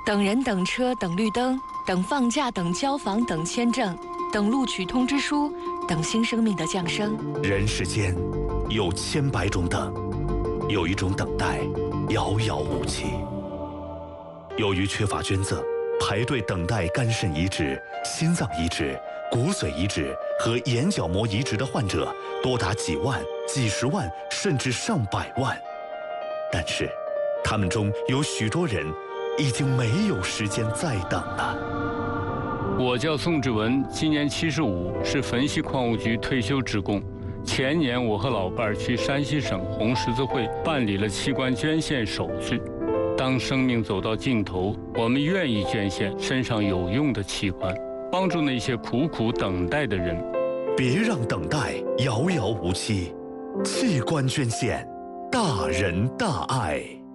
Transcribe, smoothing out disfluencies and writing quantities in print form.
等人、等车、等绿灯、等放假、等交房、等签证、等录取通知书、等新生命的降生。 人世间有千百种等，有一种等待遥遥无期。由于缺乏捐赠，排队等待肝肾移植、心脏移植、骨髓移植和眼角膜移植的患者多达几万、几十万，甚至上百万。但是，他们中有许多人已经没有时间再等了。 我叫宋志文，今年75，是汾西矿务局退休职工。前年我和老伴儿去山西省红十字会办理了器官捐献手续。当生命走到尽头，我们愿意捐献身上有用的器官，帮助那些苦苦等待的人。 别让等待遥遥无期，器官捐献，大仁大爱。